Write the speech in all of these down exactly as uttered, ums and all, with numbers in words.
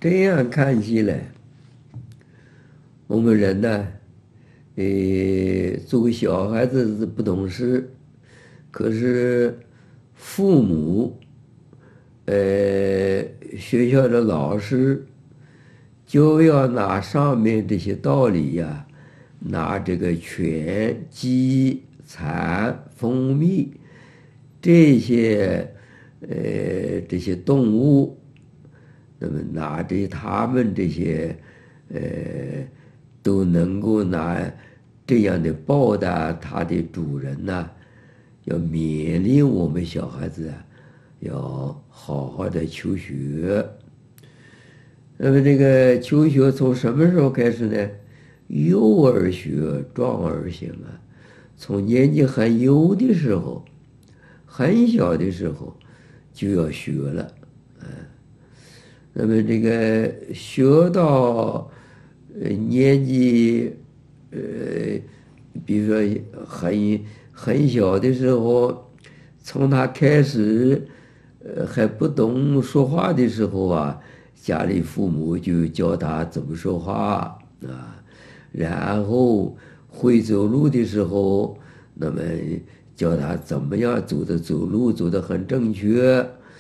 这样看起来，我们人呢，呃，作为小孩子是不懂事，可是父母，呃，学校的老师就要拿上面这些道理呀，拿这个犬、鸡、蚕、蜂蜜这些，呃，这些动物。那么拿着他们这些，呃，都能够拿这样的报答他的主人呐、要勉励我们小孩子啊，要好好的求学。那么这个求学从什么时候开始呢？幼儿学，壮而行啊。从年纪很幼的时候，很小的时候就要学了。那么这个学到呃年纪，呃，比如说很很小的时候，从他开始，呃还不懂说话的时候啊，家里父母就教他怎么说话啊，然后会走路的时候，那么教他怎么样走的走路走得很正确，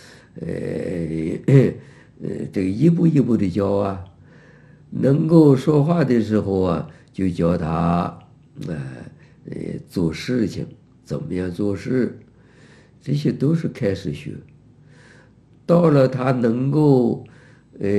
呃。呃，这个一步一步的教啊，能够说话的时候啊，就教他，呃，呃，做事情怎么样做事，这些都是开始学。到了他能够，呃，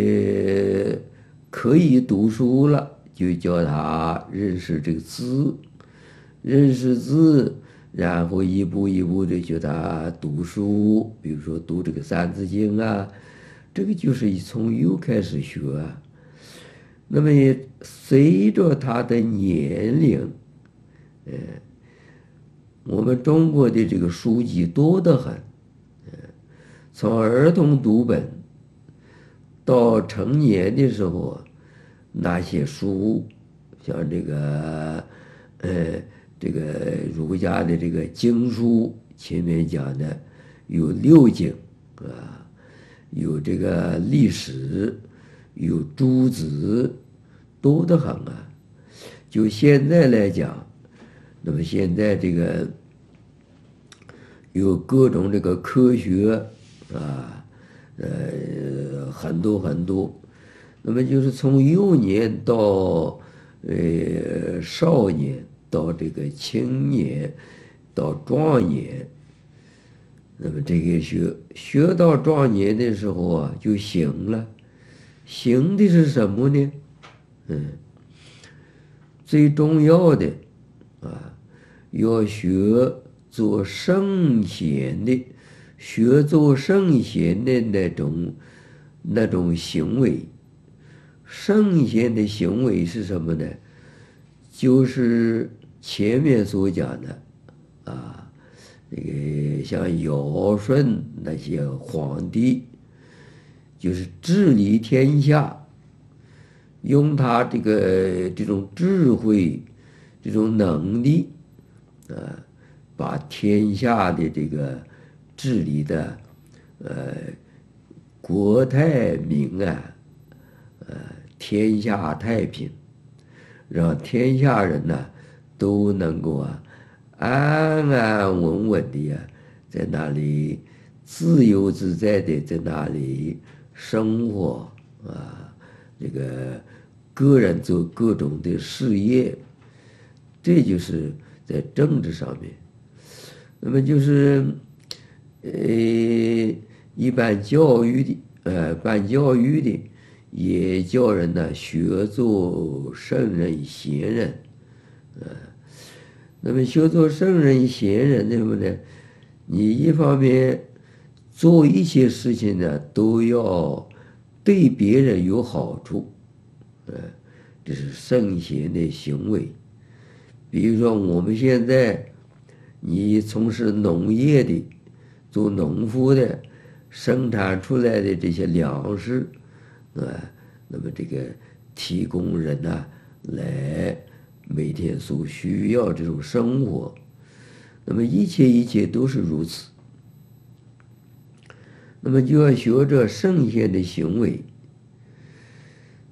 可以读书了，就教他认识这个字，认识字，然后一步一步的教他读书，比如说读这个《三字经》啊。这个就是从幼开始学啊，那么也随着他的年龄，呃，我们中国的这个书籍多得很，呃，从儿童读本到成年的时候，那些书，像这个，呃，这个儒家的这个经书，前面讲的有六经啊。有这个历史，有诸子，多得很啊。就现在来讲，那么现在这个有各种这个科学啊，呃，很多很多。那么就是从幼年到呃少年，到这个青年，到壮年。那么这个学学到壮年的时候啊，就行了。行的是什么呢？嗯，最重要的啊，要学做圣贤的，学做圣贤的那种那种行为。圣贤的行为是什么呢？就是前面所讲的啊。这个像尧舜那些皇帝，就是治理天下，用他这个这种智慧、这种能力，啊，把天下的这个治理的，呃，国泰民安，呃，天下太平，让天下人呢都能够啊。安安稳稳的呀，在那里自由自在的在那里生活啊，这个个人做各种的事业，这就是在政治上面。那么就是，呃，一般教育的，呃，办教育的，也叫人呢学做圣人贤人，呃。那么学做圣人贤人什么呢？你一方面做一些事情呢，都要对别人有好处，呃，这是圣贤的行为。比如说我们现在，你从事农业的，做农夫的，生产出来的这些粮食，啊，那么这个提供人呐来。每天所需要这种生活，那么一切一切都是如此。那么就要学着圣贤的行为，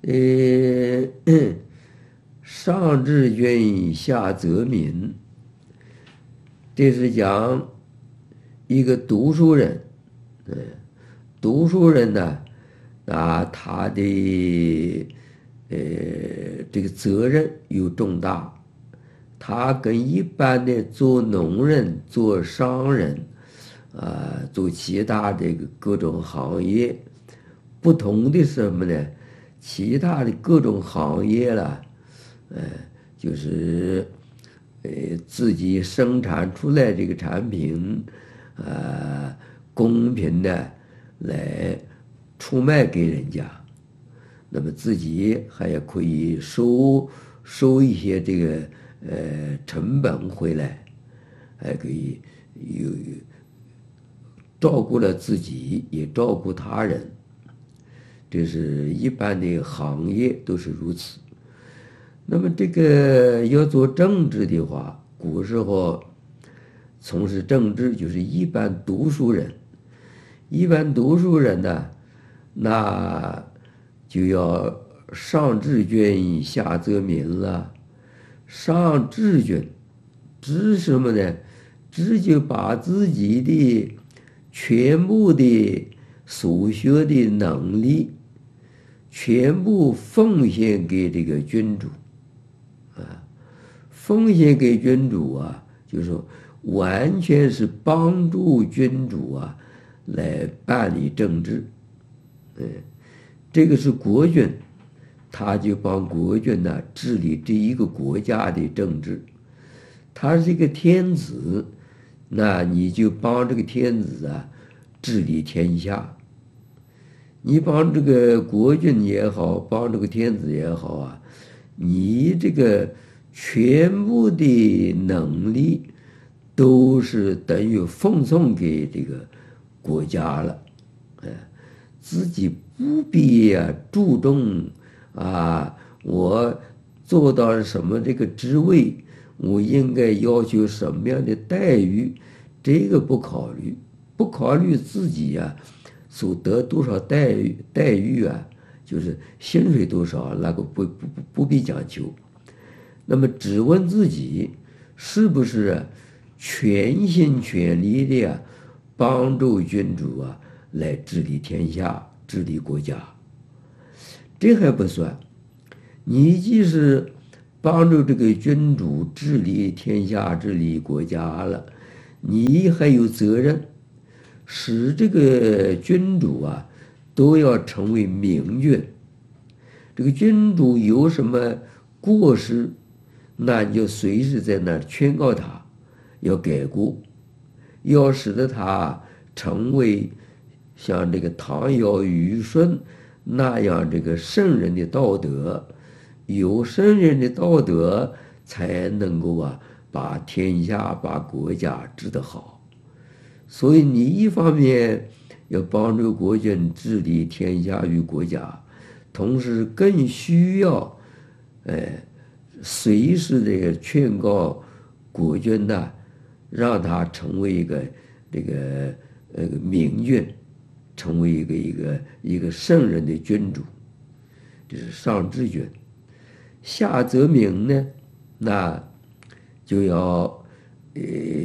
呃，上治君，下则民。这是讲一个读书人，嗯，读书人呢，啊，他的呃这个责任又重大，他跟一般的做农人、做商人，啊，做其他这个各种行业不同的是什么呢？其他的各种行业了，呃，就是呃自己生产出来这个产品，呃，公平的来出卖给人家，那么自己还也可以收收一些这个呃成本回来，还可以有照顾了自己，也照顾他人。这是一般的行业都是如此。那么这个要做政治的话，古时候从事政治就是一般读书人，一般读书人呢，那就要上治军，下则民了。上治军，治什么呢？治就把自己的全部的所学的能力全部奉献给这个君主，啊，奉献给君主啊，就是说完全是帮助君主啊来办理政治，嗯，这个是国君，他就帮国君呢治理这一个国家的政治。他是一个天子，那你就帮这个天子啊治理天下。你帮这个国君也好，帮这个天子也好啊，你这个全部的能力都是等于奉送给这个国家了，哎，自己不必呀注重啊，我做到什么这个职位，我应该要求什么样的待遇，这个不考虑，不考虑自己呀所得多少待遇待遇啊，就是薪水多少，那个不不不不必讲究。那么只问自己是不是啊全心全力的呀帮助君主啊来治理天下、治理国家。这还不算，你即使帮助这个君主治理天下、治理国家了，你还有责任使这个君主啊都要成为明君。这个君主有什么过失，那你就随时在那儿劝告他要改过，要使得他成为像这个唐尧虞舜那样这个圣人的道德。有圣人的道德，才能够啊把天下、把国家治得好。所以你一方面要帮助国君治理天下与国家，同时更需要，哎，随时的劝告国君呐，让他成为一个这个呃明君，成为一个一个一个圣人的君主，这是上治君。下则民呢，那就要呃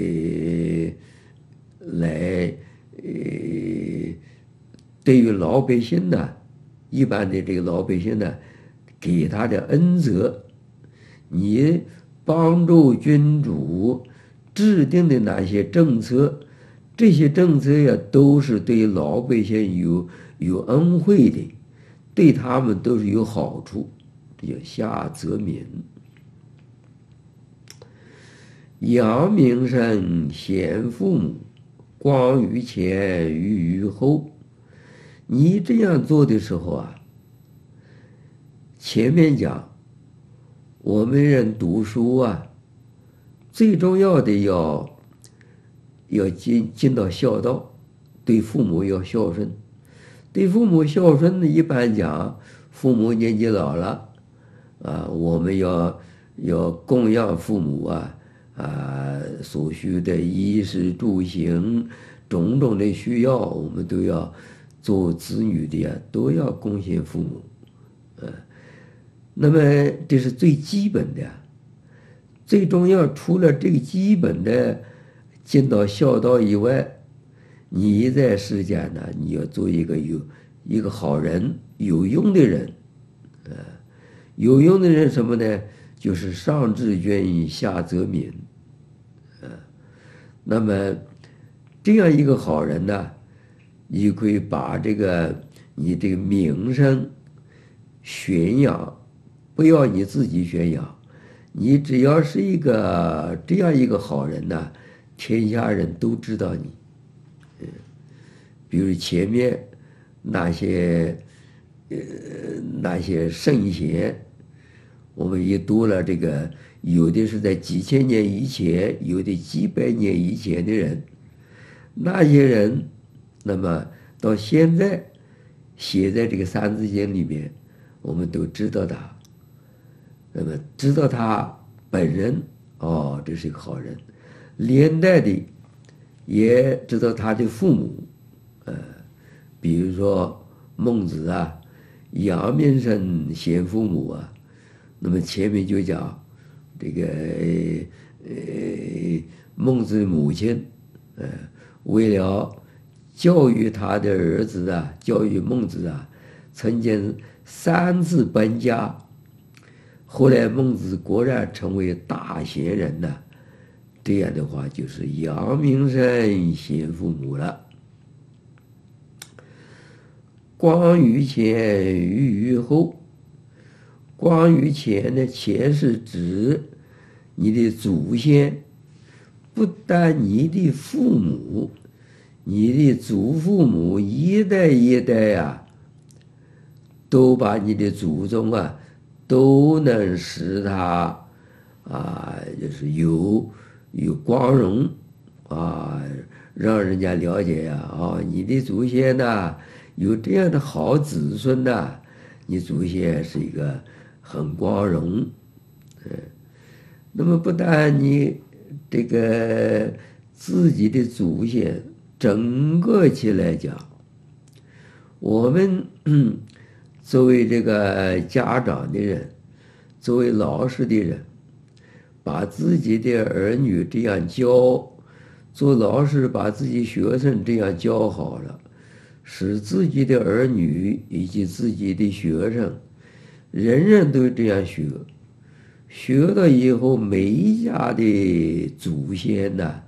来呃对于老百姓呢，一般的这个老百姓呢，给他的恩泽，你帮助君主制定的那些政策，这些政策呀，都是对老百姓有有恩惠的，对他们都是有好处。这叫下则民。扬名声，贤父母，光于前，裕于后。你这样做的时候啊，前面讲我们人读书啊，最重要的要要尽尽到孝道，对父母要孝顺。对父母孝顺呢，一般讲父母年纪老了啊，我们要要供养父母啊啊所需的衣食住行种种的需要，我们都要做子女的呀，都要贡献父母。呃， 那么这是最基本的，最重要。除了这个基本的尽到孝道以外，你在世间呢，你要做一个有一个好人，有用的人。呃，有用的人什么呢？就是上治君，下则民。呃，那么这样一个好人呢，你可以把这个你这个名声宣扬，不要你自己宣扬，你只要是一个这样一个好人呢，天下人都知道你。嗯，比如前面那些呃那些圣贤，我们也读了这个，有的是在几千年以前，有的几百年以前的人，那些人，那么到现在写在这个三字经里面，我们都知道他，那么知道他本人，哦，这是一个好人，连带的也知道他的父母，呃，比如说孟子啊，阳明生先父母啊，那么前面就讲这个呃孟子的母亲，呃，为了教育他的儿子啊，教育孟子啊，曾经三次搬家。后来孟子果然成为大贤人呢，这样的话就是阳明生先父母了。光于前，裕于后。光于前呢，前是指你的祖先，不但你的父母，你的祖父母一代一代啊，都把你的祖宗啊，都能使他啊，就是有有光荣啊，让人家了解呀啊，你的祖先呐，有这样的好子孙呐，你祖先是一个很光荣。嗯，那么不但你这个自己的祖先，整个起来讲，我们作为这个家长的人，作为老师的人，把自己的儿女这样教，做老师把自己学生这样教好了，使自己的儿女以及自己的学生，人人都这样学，学了以后，每一家的祖先呢，